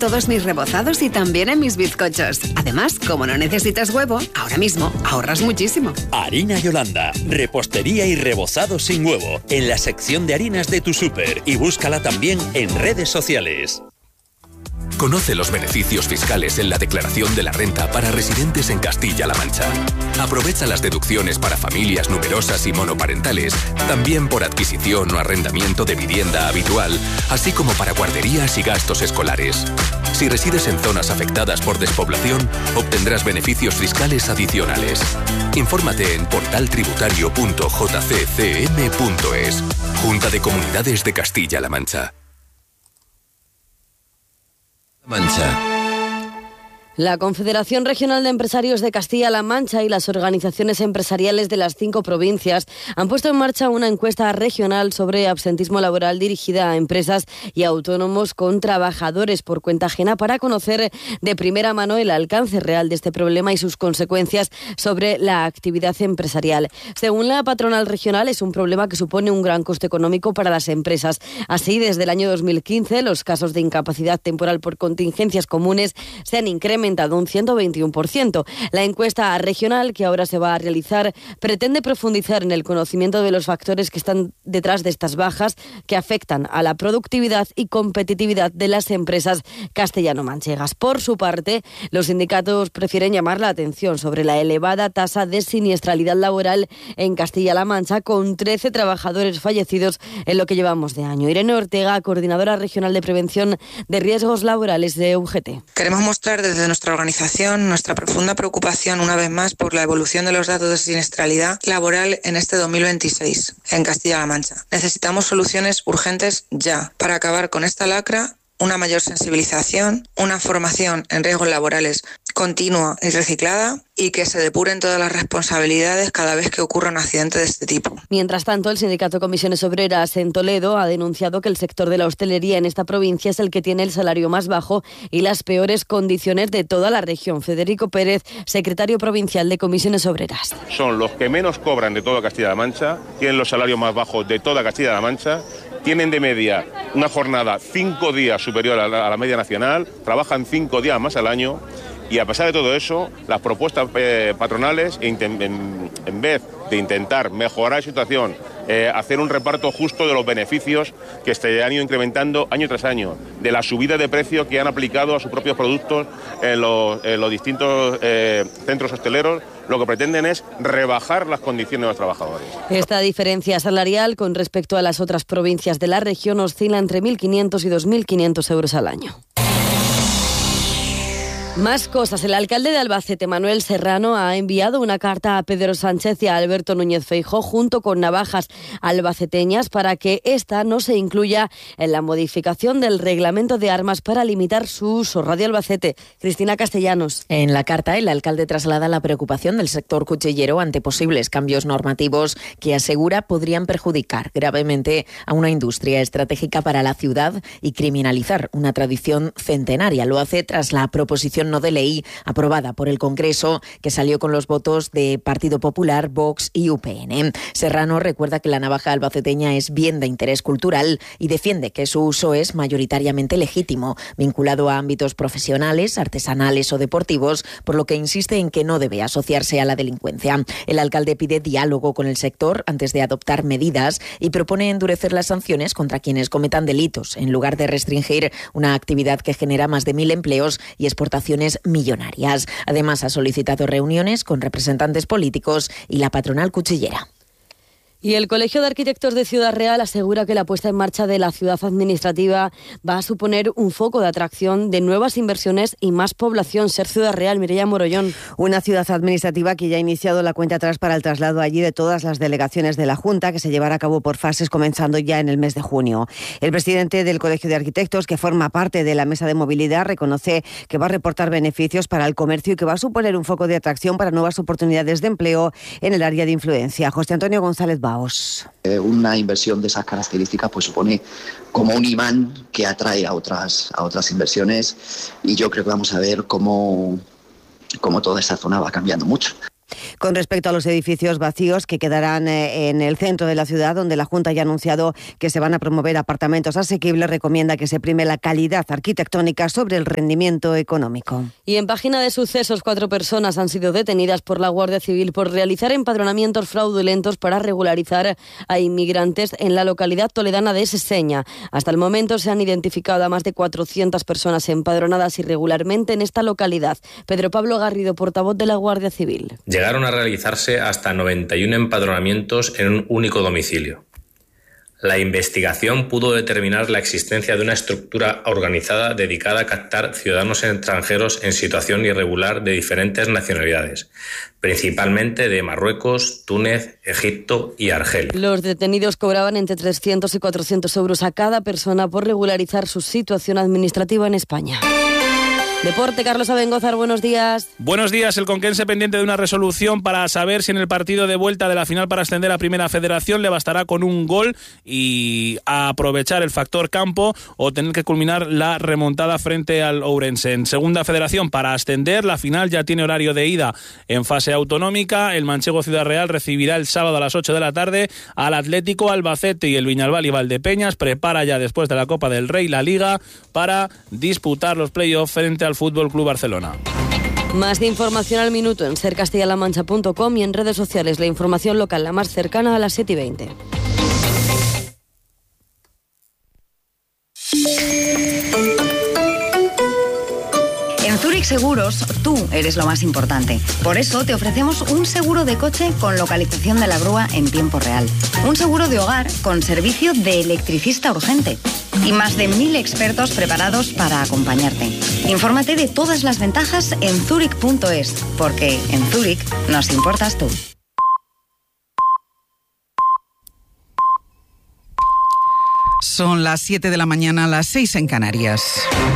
todos mis rebozados y también en mis bizcochos. Además, como no necesitas huevo, ahora mismo ahorras muchísimo. Harina Yolanda, repostería y rebozado sin huevo, en la sección de harinas de tu súper, y búscala también en redes sociales. Conoce los beneficios fiscales en la declaración de la renta para residentes en Castilla-La Mancha. Aprovecha las deducciones para familias numerosas y monoparentales, también por adquisición o arrendamiento de vivienda habitual, así como para guarderías y gastos escolares. Si resides en zonas afectadas por despoblación, obtendrás beneficios fiscales adicionales. Infórmate en portaltributario.jccm.es. Junta de Comunidades de Castilla-La Mancha. La Confederación Regional de Empresarios de Castilla-La Mancha y las organizaciones empresariales de las 5 provincias han puesto en marcha una encuesta regional sobre absentismo laboral dirigida a empresas y autónomos con trabajadores por cuenta ajena para conocer de primera mano el alcance real de este problema y sus consecuencias sobre la actividad empresarial. Según la patronal regional, es un problema que supone un gran coste económico para las empresas. Así, desde el año 2015, los casos de incapacidad temporal por contingencias comunes se han incrementado un 121%. La encuesta regional que ahora se va a realizar pretende profundizar en el conocimiento de los factores que están detrás de estas bajas que afectan a la productividad y competitividad de las empresas castellano-manchegas. Por su parte, los sindicatos prefieren llamar la atención sobre la elevada tasa de siniestralidad laboral en Castilla-La Mancha, con 13 trabajadores fallecidos en lo que llevamos de año. Irene Ortega, coordinadora regional de prevención de riesgos laborales de UGT. Queremos mostrar desde nuestra organización nuestra profunda preocupación una vez más por la evolución de los datos de siniestralidad laboral en este 2026 en Castilla-La Mancha. Necesitamos soluciones urgentes ya para acabar con esta lacra, una mayor sensibilización, una formación en riesgos laborales continua y reciclada y que se depuren todas las responsabilidades cada vez que ocurra un accidente de este tipo. Mientras tanto, el sindicato Comisiones Obreras en Toledo ha denunciado que el sector de la hostelería en esta provincia es el que tiene el salario más bajo y las peores condiciones de toda la región. Federico Pérez, secretario provincial de Comisiones Obreras. Son los que menos cobran de toda Castilla-La Mancha, tienen los salarios más bajos de toda Castilla-La Mancha, tienen de media una jornada 5 días superior a la media nacional, trabajan 5 días más al año. Y a pesar de todo eso, las propuestas patronales, en vez de intentar mejorar la situación, hacer un reparto justo de los beneficios que se han ido incrementando año tras año, de la subida de precio que han aplicado a sus propios productos en los distintos centros hosteleros, lo que pretenden es rebajar las condiciones de los trabajadores. Esta diferencia salarial con respecto a las otras provincias de la región oscila entre 1.500 y 2.500 euros al año. Más cosas. El alcalde de Albacete, Manuel Serrano, ha enviado una carta a Pedro Sánchez y a Alberto Núñez Feijóo junto con navajas albaceteñas para que esta no se incluya en la modificación del reglamento de armas para limitar su uso. Radio Albacete, Cristina Castellanos. En la carta, el alcalde traslada la preocupación del sector cuchillero ante posibles cambios normativos que asegura podrían perjudicar gravemente a una industria estratégica para la ciudad y criminalizar una tradición centenaria. Lo hace tras la proposición no de ley aprobada por el Congreso, que salió con los votos de Partido Popular, Vox y UPN. Serrano recuerda que la navaja albaceteña es bien de interés cultural y defiende que su uso es mayoritariamente legítimo, vinculado a ámbitos profesionales, artesanales o deportivos, por lo que insiste en que no debe asociarse a la delincuencia. El alcalde pide diálogo con el sector antes de adoptar medidas y propone endurecer las sanciones contra quienes cometan delitos, en lugar de restringir una actividad que genera más de 1.000 empleos y exportaciones millonarias. Además, ha solicitado reuniones con representantes políticos y la patronal cuchillera. Y el Colegio de Arquitectos de Ciudad Real asegura que la puesta en marcha de la ciudad administrativa va a suponer un foco de atracción de nuevas inversiones y más población. Ser Ciudad Real, Mireia Morollón. Una ciudad administrativa que ya ha iniciado la cuenta atrás para el traslado allí de todas las delegaciones de la Junta, que se llevará a cabo por fases comenzando ya en el mes de junio. El presidente del Colegio de Arquitectos, que forma parte de la mesa de movilidad, reconoce que va a reportar beneficios para el comercio y que va a suponer un foco de atracción para nuevas oportunidades de empleo en el área de influencia. José Antonio González Baos. Una inversión de esas características pues supone como un imán que atrae a otras inversiones, y yo creo que vamos a ver cómo toda esa zona va cambiando mucho. Con respecto a los edificios vacíos que quedarán en el centro de la ciudad, donde la Junta ya ha anunciado que se van a promover apartamentos asequibles, recomienda que se prime la calidad arquitectónica sobre el rendimiento económico. Y en página de sucesos, 4 personas han sido detenidas por la Guardia Civil por realizar empadronamientos fraudulentos para regularizar a inmigrantes en la localidad toledana de Seseña. Hasta el momento se han identificado a más de 400 personas empadronadas irregularmente en esta localidad. Pedro Pablo Garrido, portavoz de la Guardia Civil. Llegaron a realizarse hasta 91 empadronamientos en un único domicilio. La investigación pudo determinar la existencia de una estructura organizada dedicada a captar ciudadanos extranjeros en situación irregular de diferentes nacionalidades, principalmente de Marruecos, Túnez, Egipto y Argelia. Los detenidos cobraban entre 300 y 400 euros a cada persona por regularizar su situación administrativa en España. Deporte, Carlos Abengozar, buenos días. Buenos días. El conquense pendiente de una resolución para saber si en el partido de vuelta de la final para ascender a Primera Federación le bastará con un gol y aprovechar el factor campo o tener que culminar la remontada frente al Ourense. En Segunda Federación, para ascender, la final ya tiene horario de ida en fase autonómica. El manchego Ciudad Real recibirá el sábado a las 8 de la tarde al Atlético Albacete, y el Viñalbal y Valdepeñas prepara ya después de la Copa del Rey la Liga para disputar los playoffs frente al Fútbol Club Barcelona. Más de información al minuto en sercastillalamancha.com y en redes sociales. La información local la más cercana a las 7:20. En Zurich Seguros, tú eres lo más importante. Por eso te ofrecemos un seguro de coche con localización de la grúa en tiempo real. Un seguro de hogar con servicio de electricista urgente. Y más de 1000 expertos preparados para acompañarte. Infórmate de todas las ventajas en zurich.es, porque en Zurich nos importas tú. Son las 7 de la mañana, las 6 en Canarias.